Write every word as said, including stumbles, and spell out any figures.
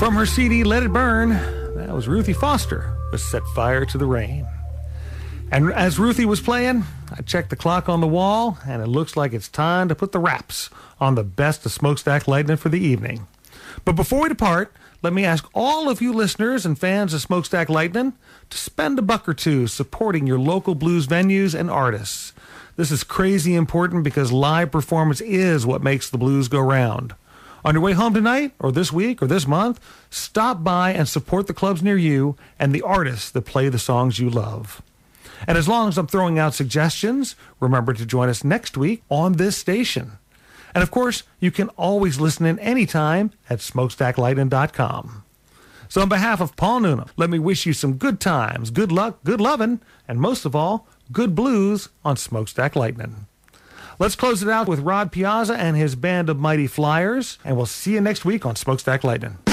From her C D, Let It Burn, that was Ruthie Foster with Set Fire to the Rain. And as Ruthie was playing, I checked the clock on the wall, and it looks like it's time to put the wraps on the best of Smokestack Lightning for the evening. But before we depart, let me ask all of you listeners and fans of Smokestack Lightning to spend a buck or two supporting your local blues venues and artists. This is crazy important because live performance is what makes the blues go round. On your way home tonight, or this week, or this month, stop by and support the clubs near you and the artists that play the songs you love. And as long as I'm throwing out suggestions, remember to join us next week on this station. And of course, you can always listen in anytime at smokestack lightning dot com. So on behalf of Paul Noonan, let me wish you some good times, good luck, good lovin', and most of all, good blues on Smokestack Lightning. Let's close it out with Rod Piazza and his band of Mighty Flyers, and we'll see you next week on Smokestack Lightning.